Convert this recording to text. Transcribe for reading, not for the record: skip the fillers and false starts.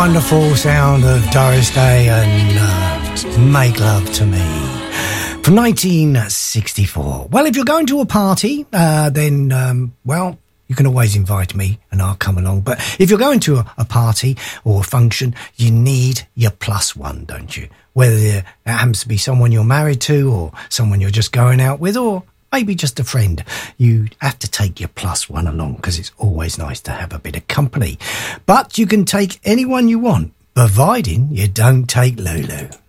wonderful sound of Doris Day and Make Love to Me from 1964. Well, if you're going to a party, then, well, you can always invite me and I'll come along. But if you're going to a party or a function, you need your plus one, don't you? Whether it happens to be someone you're married to or someone you're just going out with or maybe just a friend, you have to take your plus one along because it's always nice to have a bit of company. But you can take anyone you want, providing you don't take Lulu.